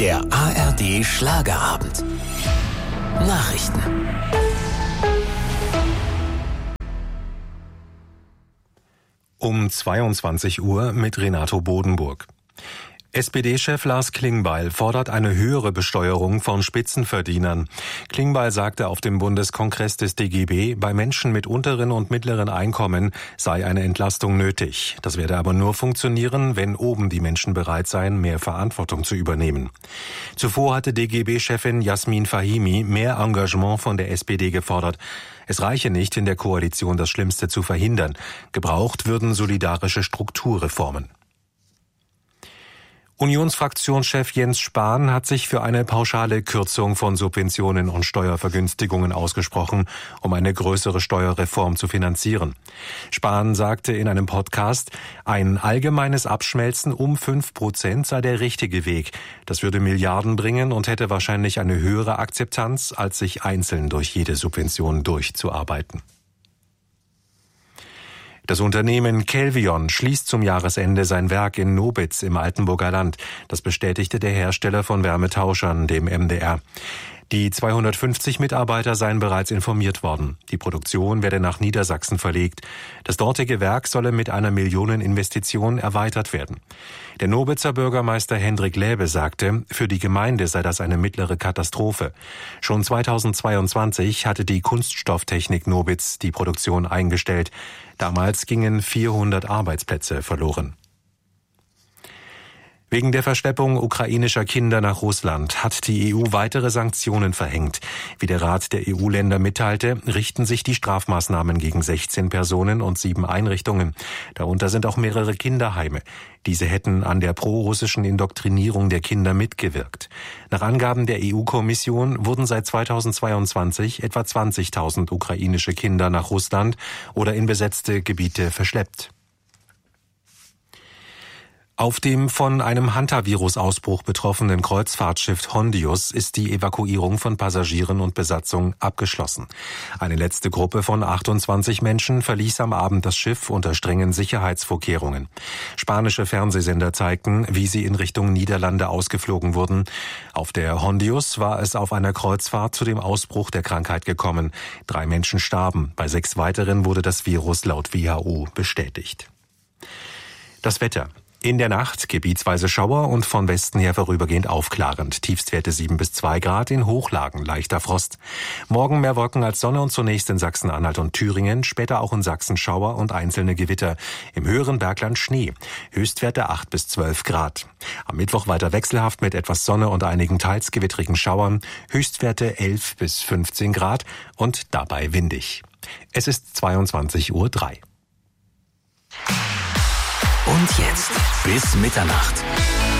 Der ARD Schlagerabend. Nachrichten. Um 22 Uhr mit Renato Bodenburg. SPD-Chef Lars Klingbeil fordert eine höhere Besteuerung von Spitzenverdienern. Klingbeil sagte auf dem Bundeskongress des DGB, bei Menschen mit unteren und mittleren Einkommen sei eine Entlastung nötig. Das werde aber nur funktionieren, wenn oben die Menschen bereit seien, mehr Verantwortung zu übernehmen. Zuvor hatte DGB-Chefin Jasmin Fahimi mehr Engagement von der SPD gefordert. Es reiche nicht, in der Koalition das Schlimmste zu verhindern. Gebraucht würden solidarische Strukturreformen. Unionsfraktionschef Jens Spahn hat sich für eine pauschale Kürzung von Subventionen und Steuervergünstigungen ausgesprochen, um eine größere Steuerreform zu finanzieren. Spahn sagte in einem Podcast, ein allgemeines Abschmelzen um 5% sei der richtige Weg. Das würde Milliarden bringen und hätte wahrscheinlich eine höhere Akzeptanz, als sich einzeln durch jede Subvention durchzuarbeiten. Das Unternehmen Kelvion schließt zum Jahresende sein Werk in Nobitz im Altenburger Land. Das bestätigte der Hersteller von Wärmetauschern, dem MDR. Die 250 Mitarbeiter seien bereits informiert worden. Die Produktion werde nach Niedersachsen verlegt. Das dortige Werk solle mit einer Millioneninvestition erweitert werden. Der Nobitzer Bürgermeister Hendrik Läbe sagte, für die Gemeinde sei das eine mittlere Katastrophe. Schon 2022 hatte die Kunststofftechnik Nobitz die Produktion eingestellt. Damals gingen 400 Arbeitsplätze verloren. Wegen der Verschleppung ukrainischer Kinder nach Russland hat die EU weitere Sanktionen verhängt. Wie der Rat der EU-Länder mitteilte, richten sich die Strafmaßnahmen gegen 16 Personen und 7 Einrichtungen. Darunter sind auch mehrere Kinderheime. Diese hätten an der prorussischen Indoktrinierung der Kinder mitgewirkt. Nach Angaben der EU-Kommission wurden seit 2022 etwa 20.000 ukrainische Kinder nach Russland oder in besetzte Gebiete verschleppt. Auf dem von einem Hantavirus-Ausbruch betroffenen Kreuzfahrtschiff Hondius ist die Evakuierung von Passagieren und Besatzung abgeschlossen. Eine letzte Gruppe von 28 Menschen verließ am Abend das Schiff unter strengen Sicherheitsvorkehrungen. Spanische Fernsehsender zeigten, wie sie in Richtung Niederlande ausgeflogen wurden. Auf der Hondius war es auf einer Kreuzfahrt zu dem Ausbruch der Krankheit gekommen. 3 Menschen starben. Bei 6 weiteren wurde das Virus laut WHO bestätigt. Das Wetter. In der Nacht gebietsweise Schauer und von Westen her vorübergehend aufklarend. Tiefstwerte 7 bis 2 Grad, in Hochlagen leichter Frost. Morgen mehr Wolken als Sonne und zunächst in Sachsen-Anhalt und Thüringen, später auch in Sachsen Schauer und einzelne Gewitter. Im höheren Bergland Schnee. Höchstwerte 8 bis 12 Grad. Am Mittwoch weiter wechselhaft mit etwas Sonne und einigen teils gewittrigen Schauern. Höchstwerte 11 bis 15 Grad und dabei windig. Es ist 22:03 Uhr. Und jetzt bis Mitternacht.